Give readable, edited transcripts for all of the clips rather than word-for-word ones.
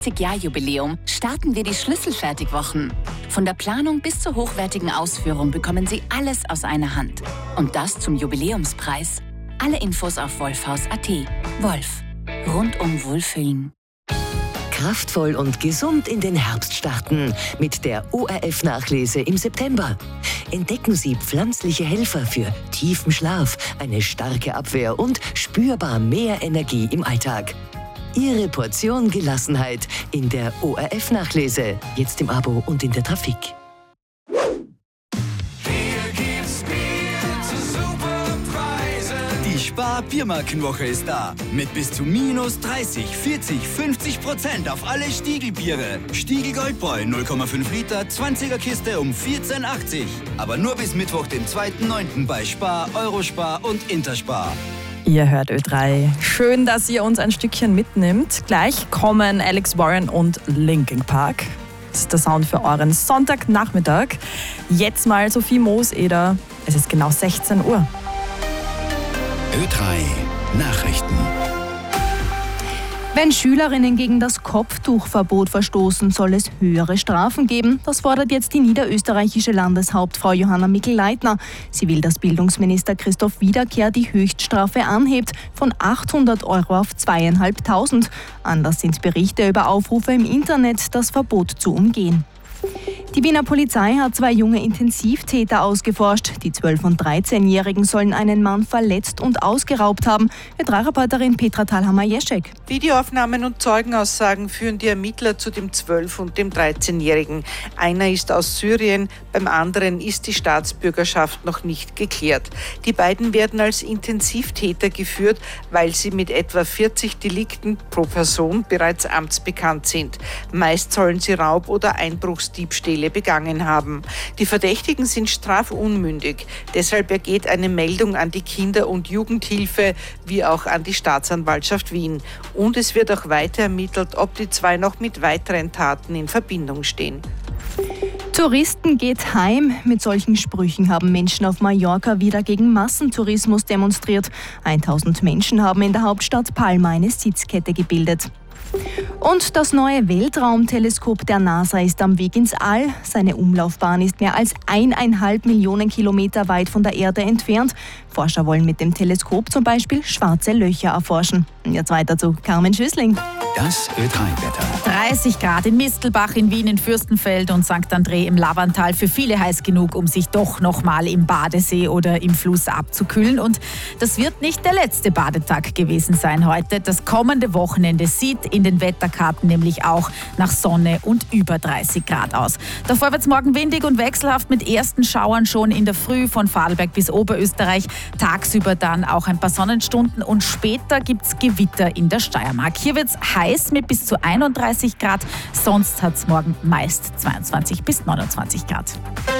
30-Jahr-Jubiläum starten wir die Schlüsselfertigwochen. Von der Planung bis zur hochwertigen Ausführung bekommen Sie alles aus einer Hand. Und das zum Jubiläumspreis. Alle Infos auf wolfhaus.at. Wolf. Rundum Wohlfühlen. Kraftvoll und gesund in den Herbst starten mit der ORF-Nachlese im September. Entdecken Sie pflanzliche Helfer für tiefen Schlaf, eine starke Abwehr und spürbar mehr Energie im Alltag. Ihre Portion Gelassenheit in der ORF-Nachlese. Jetzt im Abo und in der Trafik. Die Spar-Biermarkenwoche ist da. Mit bis zu minus 30, 40, 50% auf alle Stiegelbiere. Stiegel Goldbräu 0,5 Liter, 20er Kiste um 14,80. Aber nur bis Mittwoch, den 2.9. bei Spar, Eurospar und Interspar. Ihr hört Ö3. Schön, dass ihr uns ein Stückchen mitnimmt. Gleich kommen Alex Warren und Linkin Park. Das ist der Sound für euren Sonntagnachmittag. Jetzt mal Sophie Mooseder. Es ist genau 16 Uhr. Ö3 Nachrichten. Wenn Schülerinnen gegen das Kopftuchverbot verstoßen, soll es höhere Strafen geben. Das fordert jetzt die niederösterreichische Landeshauptfrau Johanna Mikl-Leitner. Sie will, dass Bildungsminister Christoph Wiederkehr die Höchststrafe anhebt von 800 Euro auf 2.500. Anlass sind Berichte über Aufrufe im Internet, das Verbot zu umgehen. Die Wiener Polizei hat 2 junge Intensivtäter ausgeforscht. Die 12- und 13-Jährigen sollen einen Mann verletzt und ausgeraubt haben. Ö3-Reporterin Petra Thalhammer-Jeschek. Videoaufnahmen und Zeugenaussagen führen die Ermittler zu dem 12- und dem 13-Jährigen. Einer ist aus Syrien, beim anderen ist die Staatsbürgerschaft noch nicht geklärt. Die beiden werden als Intensivtäter geführt, weil sie mit etwa 40 Delikten pro Person bereits amtsbekannt sind. Meist sollen sie Raub- oder Einbruchsdiebstähle begangen haben. Die Verdächtigen sind strafunmündig. Deshalb ergeht eine Meldung an die Kinder- und Jugendhilfe wie auch an die Staatsanwaltschaft Wien. Und es wird auch weiter ermittelt, ob die 2 noch mit weiteren Taten in Verbindung stehen. Touristen geht heim. Mit solchen Sprüchen haben Menschen auf Mallorca wieder gegen Massentourismus demonstriert. 1000 Menschen haben in der Hauptstadt Palma eine Sitzkette gebildet. Und das neue Weltraumteleskop der NASA ist am Weg ins All. Seine Umlaufbahn ist mehr als 1,5 Millionen Kilometer weit von der Erde entfernt. Forscher wollen mit dem Teleskop zum Beispiel schwarze Löcher erforschen. Jetzt weiter zu Carmen Schüssling. Das Ö3-Wetter. 30 Grad in Mistelbach, in Wien, in Fürstenfeld und St. André im Lavantal. Für viele heiß genug, um sich doch nochmal im Badesee oder im Fluss abzukühlen. Und das wird nicht der letzte Badetag gewesen sein heute. Das kommende Wochenende sieht in den Wetterkarten nämlich auch nach Sonne und über 30 Grad aus. Davor wird es morgen windig und wechselhaft mit ersten Schauern schon in der Früh von Vorarlberg bis Oberösterreich. Tagsüber dann auch ein paar Sonnenstunden und später gibt es Gewitter in der Steiermark. Hier wird es heiß mit bis zu 31 Grad. Sonst hat es morgen meist 22 bis 29 Grad.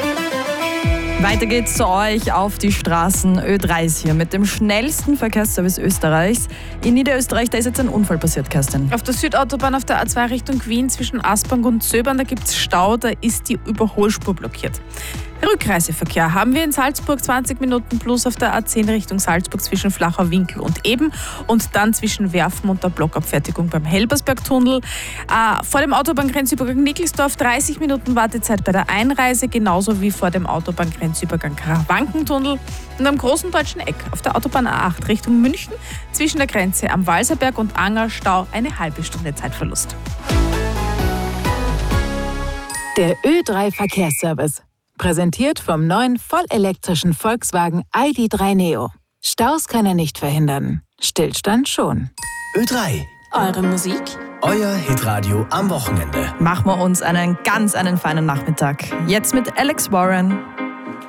Weiter geht's zu euch auf die Straßen. Ö3 ist hier mit dem schnellsten Verkehrsservice Österreichs. In Niederösterreich, da ist jetzt ein Unfall passiert, Kerstin. Auf der Südautobahn auf der A2 Richtung Wien zwischen Aspang und Söbern, da gibt es Stau, da ist die Überholspur blockiert. Rückreiseverkehr haben wir in Salzburg 20 Minuten plus auf der A10 Richtung Salzburg zwischen Flachau-Winkel und Eben und dann zwischen Werfen und der Blockabfertigung beim Helbersbergtunnel. Vor dem Autobahngrenzübergang Nickelsdorf 30 Minuten Wartezeit bei der Einreise, genauso wie vor dem Autobahngrenzübergang Karawankentunnel. Und am großen deutschen Eck auf der Autobahn A8 Richtung München zwischen der Grenze am Walserberg und Anger Stau eine halbe Stunde Zeitverlust. Der Ö3 Verkehrsservice. Präsentiert vom neuen vollelektrischen Volkswagen ID.3 Neo. Staus kann er nicht verhindern. Stillstand schon. Ö3. Eure Musik? Euer Hitradio am Wochenende. Machen wir uns einen feinen Nachmittag. Jetzt mit Alex Warren.